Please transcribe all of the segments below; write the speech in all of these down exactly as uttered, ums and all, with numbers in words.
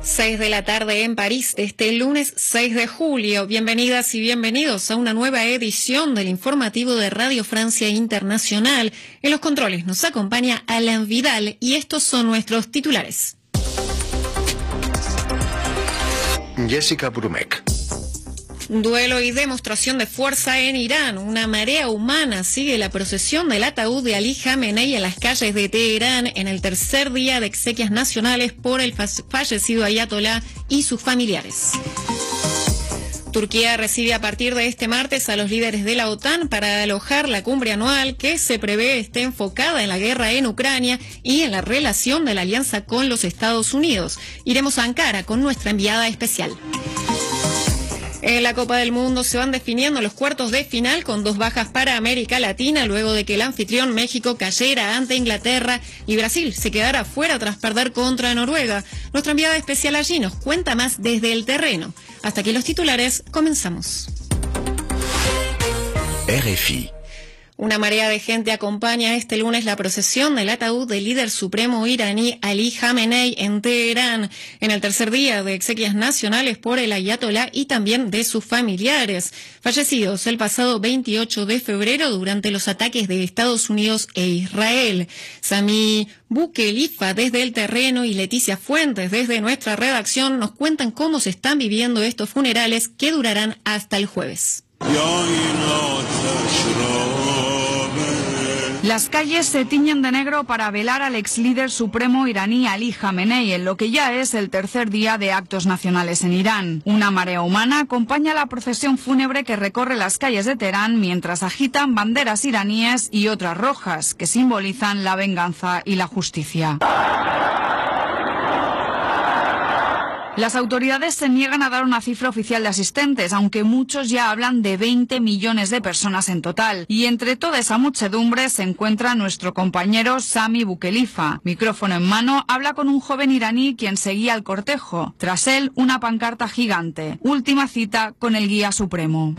seis de la tarde en París, de este lunes seis de julio. Bienvenidas y bienvenidos a una nueva edición del informativo de Radio Francia Internacional. En los controles nos acompaña Alan Vidal y estos son nuestros titulares. Jessica Brumek. Duelo y demostración de fuerza en Irán. Una marea humana sigue la procesión del ataúd de Ali Jamenei en las calles de Teherán en el tercer día de exequias nacionales por el fallecido ayatolá y sus familiares. Turquía recibe a partir de este martes a los líderes de la OTAN para alojar la cumbre anual que se prevé esté enfocada en la guerra en Ucrania y en la relación de la alianza con los Estados Unidos. Iremos a Ankara con nuestra enviada especial. En la Copa del Mundo se van definiendo los cuartos de final con dos bajas para América Latina luego de que el anfitrión México cayera ante Inglaterra y Brasil se quedara fuera tras perder contra Noruega. Nuestra enviada especial allí nos cuenta más desde el terreno. Hasta aquí los titulares, comenzamos. R F I. Una marea de gente acompaña este lunes la procesión del ataúd del líder supremo iraní Ali Jamenei en Teherán, en el tercer día de exequias nacionales por el ayatolá y también de sus familiares, fallecidos el pasado veintiocho de febrero durante los ataques de Estados Unidos e Israel. Sami Boukhelifa desde el terreno y Leticia Fuentes desde nuestra redacción nos cuentan cómo se están viviendo estos funerales que durarán hasta el jueves. Las calles se tiñen de negro para velar al ex líder supremo iraní Ali Jamenei en lo que ya es el tercer día de actos nacionales en Irán. Una marea humana acompaña la procesión fúnebre que recorre las calles de Teherán mientras agitan banderas iraníes y otras rojas que simbolizan la venganza y la justicia. Las autoridades se niegan a dar una cifra oficial de asistentes, aunque muchos ya hablan de veinte millones de personas en total. Y entre toda esa muchedumbre se encuentra nuestro compañero Sami Boukhelifa. Micrófono en mano, habla con un joven iraní quien seguía el cortejo. Tras él, una pancarta gigante. Última cita con el guía supremo.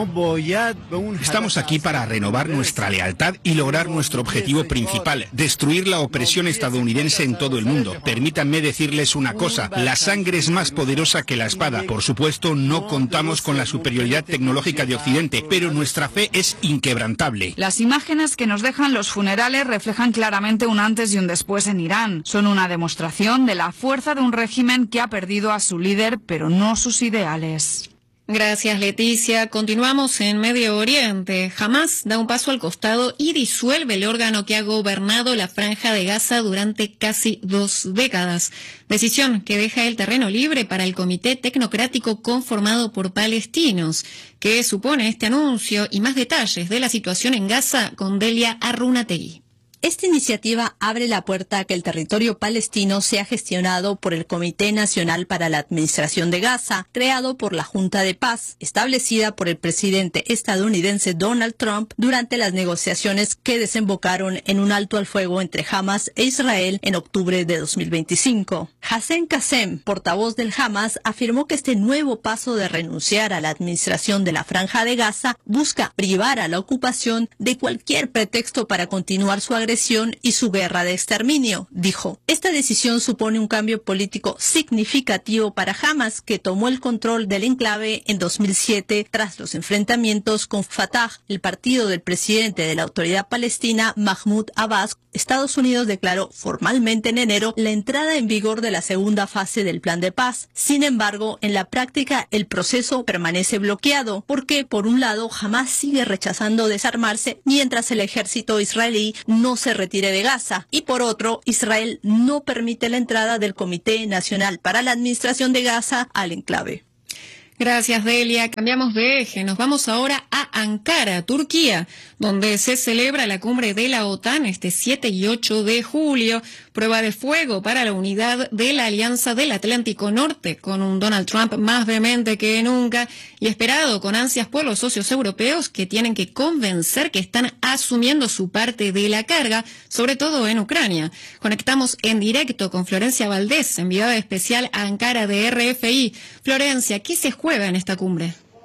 Estamos aquí para renovar nuestra lealtad y lograr nuestro objetivo principal, destruir la opresión estadounidense en todo el mundo. Permítanme decirles una cosa, la sangre es más poderosa que la espada. Por supuesto, no contamos con la superioridad tecnológica de Occidente, pero nuestra fe es inquebrantable. Las imágenes que nos dejan los funerales reflejan claramente un antes y un después en Irán. Son una demostración de la fuerza de un régimen que ha perdido a su líder, pero no sus ideales. Gracias, Leticia. Continuamos en Medio Oriente. Hamás da un paso al costado y disuelve el órgano que ha gobernado la Franja de Gaza durante casi dos décadas. Decisión que deja el terreno libre para el comité tecnocrático conformado por palestinos. ¿Qué supone este anuncio? Y más detalles de la situación en Gaza con Delia Arrunategui. Esta iniciativa abre la puerta a que el territorio palestino sea gestionado por el Comité Nacional para la Administración de Gaza, creado por la Junta de Paz, establecida por el presidente estadounidense Donald Trump durante las negociaciones que desembocaron en un alto al fuego entre Hamás e Israel en octubre de dos mil veinticinco. Hassan Qasem, portavoz del Hamás, afirmó que este nuevo paso de renunciar a la administración de la Franja de Gaza busca privar a la ocupación de cualquier pretexto para continuar su agresión y su guerra de exterminio, dijo. Esta decisión supone un cambio político significativo para Hamás, que tomó el control del enclave en dos mil siete tras los enfrentamientos con Fatah, el partido del presidente de la Autoridad Palestina, Mahmoud Abbas. Estados Unidos declaró formalmente en enero la entrada en vigor de la segunda fase del plan de paz. Sin embargo, en la práctica el proceso permanece bloqueado porque, por un lado, Hamás sigue rechazando desarmarse mientras el ejército israelí no se retire de Gaza, y por otro, Israel no permite la entrada del Comité Nacional para la Administración de Gaza al enclave. Gracias, Delia. Cambiamos de eje. Nos vamos ahora a Ankara, Turquía, donde se celebra la cumbre de la OTAN este siete y ocho de julio. Prueba de fuego para la unidad de la Alianza del Atlántico Norte, con un Donald Trump más vehemente que nunca y esperado con ansias por los socios europeos que tienen que convencer que están asumiendo su parte de la carga, sobre todo en Ucrania. Conectamos en directo con Florencia Valdés, enviada especial a Ankara de R F I. Florencia, ¿qué se juega en esta cumbre?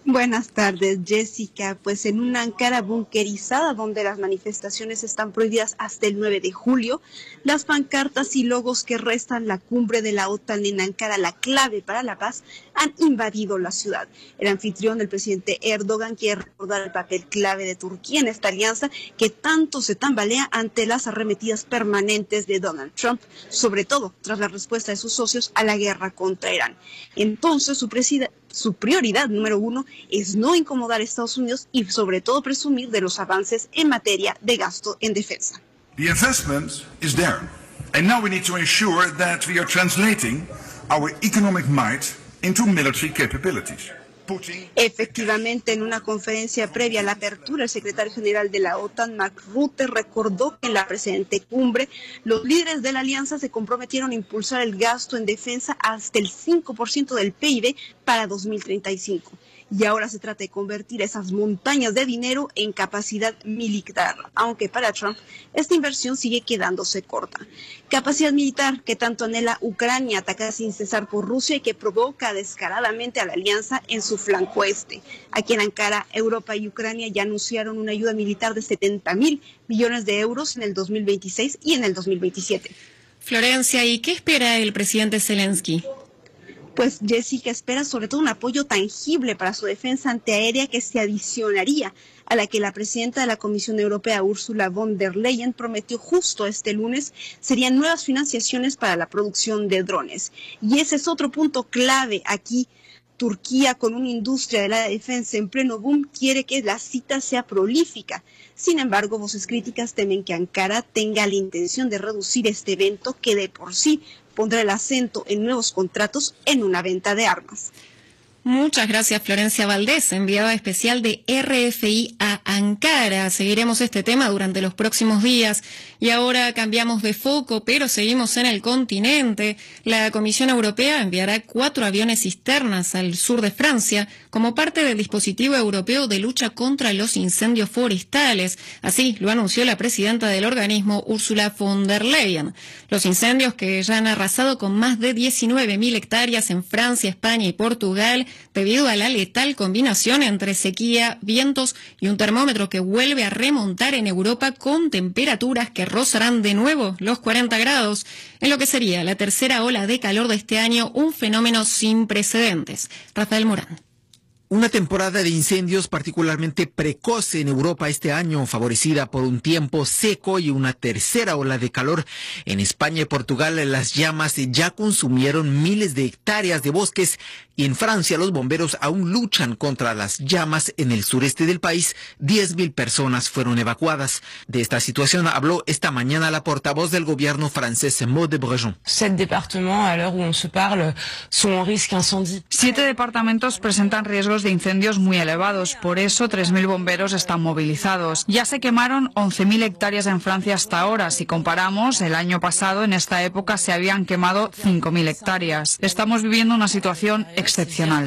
Buenas tardes, Jessica. Pues en una Ankara bunkerizada donde las manifestaciones están prohibidas hasta el nueve de julio, las pancartas y logos que restan la cumbre de la OTAN en Ankara, la clave para la paz, han invadido la ciudad. El anfitrión del presidente Erdogan quiere recordar el papel clave de Turquía en esta alianza que tanto se tambalea ante las arremetidas permanentes de Donald Trump, sobre todo tras la respuesta de sus socios a la guerra contra Irán. Entonces, su presidente Su prioridad número uno es no incomodar a Estados Unidos y sobre todo presumir de los avances en materia de gasto en defensa. The investment is there. And now we need to ensure that we are translating our economic might into military capabilities. Efectivamente, en una conferencia previa a la apertura, el secretario general de la OTAN, Mark Rutte, recordó que en la presente cumbre los líderes de la alianza se comprometieron a impulsar el gasto en defensa hasta el cinco por ciento del P I B para dos mil treinta y cinco. Y ahora se trata de convertir esas montañas de dinero en capacidad militar, aunque para Trump esta inversión sigue quedándose corta. Capacidad militar que tanto anhela Ucrania, atacada sin cesar por Rusia y que provoca descaradamente a la alianza en su flanco este. Aquí en Ankara, Europa y Ucrania ya anunciaron una ayuda militar de setenta mil millones de euros en el dos mil veintiséis y en el dos mil veintisiete. Florencia, ¿y qué espera el presidente Zelensky? Pues Jessica espera sobre todo un apoyo tangible para su defensa antiaérea que se adicionaría a la que la presidenta de la Comisión Europea, Ursula von der Leyen, prometió justo este lunes. Serían nuevas financiaciones para la producción de drones. Y ese es otro punto clave aquí. Turquía, con una industria de la defensa en pleno boom, quiere que la cita sea prolífica. Sin embargo, voces críticas temen que Ankara tenga la intención de reducir este evento que de por sí pondrá el acento en nuevos contratos en una venta de armas. Muchas gracias, Florencia Valdés, enviada especial de R F I a Ankara. Seguiremos este tema durante los próximos días. Y ahora cambiamos de foco, pero seguimos en el continente. La Comisión Europea enviará cuatro aviones cisternas al sur de Francia como parte del dispositivo europeo de lucha contra los incendios forestales. Así lo anunció la presidenta del organismo, Ursula von der Leyen. Los incendios, que ya han arrasado con más de diecinueve mil hectáreas en Francia, España y Portugal, debido a la letal combinación entre sequía, vientos y un termómetro que vuelve a remontar en Europa con temperaturas que rozarán de nuevo los cuarenta grados, en lo que sería la tercera ola de calor de este año, un fenómeno sin precedentes. Rafael Morán. Una temporada de incendios particularmente precoz en Europa este año, favorecida por un tiempo seco y una tercera ola de calor. En España y Portugal las llamas ya consumieron miles de hectáreas de bosques y en Francia los bomberos aún luchan contra las llamas. En el sureste del país, diez mil personas fueron evacuadas. De esta situación habló esta mañana la portavoz del gobierno francés, Maud de Brejon. Siete departamentos, a l'heure où on se parle, son en risque incendie. Siete departamentos presentan riesgos de incendios muy elevados, por eso tres mil bomberos están movilizados. Ya se quemaron once mil hectáreas en Francia hasta ahora. Si comparamos, el año pasado en esta época se habían quemado cinco mil hectáreas. Estamos viviendo una situación excepcional.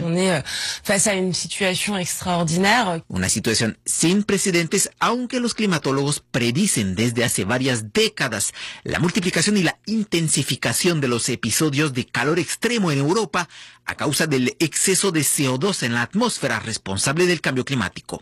Una situación sin precedentes, aunque los climatólogos predicen desde hace varias décadas la multiplicación y la intensificación de los episodios de calor extremo en Europa a causa del exceso de C O dos en la atmósfera responsable del cambio climático.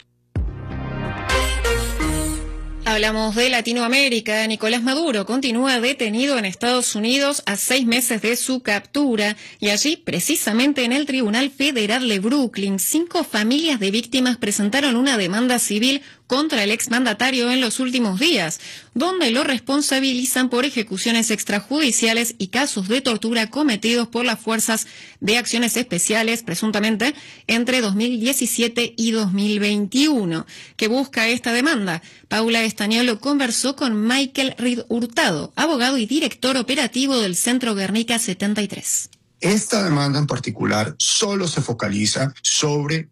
Hablamos de Latinoamérica. Nicolás Maduro continúa detenido en Estados Unidos a seis meses de su captura y allí, precisamente en el Tribunal Federal de Brooklyn, cinco familias de víctimas presentaron una demanda civil contra el exmandatario en los últimos días, donde lo responsabilizan por ejecuciones extrajudiciales y casos de tortura cometidos por las Fuerzas de Acciones Especiales, presuntamente entre dos mil diecisiete y dos mil veintiuno. ¿Qué busca esta demanda? Paula Estañolo conversó con Michael Reed Hurtado, abogado y director operativo del Centro Guernica setenta y tres. Esta demanda en particular solo se focaliza sobre